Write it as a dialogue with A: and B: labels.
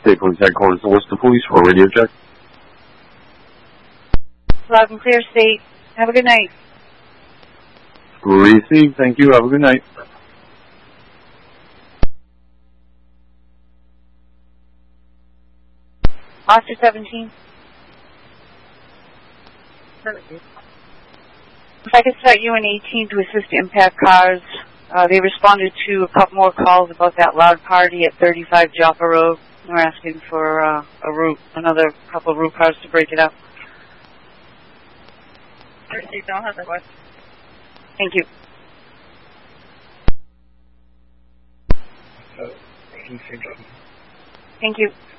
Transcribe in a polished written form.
A: State Police Headquarters, the Worcester Police for a radio check.
B: Loud and clear, State. Have a good night.
A: Received. Thank you. Have a good night.
B: Officer 17. If I could start you in 18 to assist impact cars. They responded to a couple more calls about that loud party at 35 Joppa Road. They're asking for another couple of route cars to break it up. Thank you. Thank you.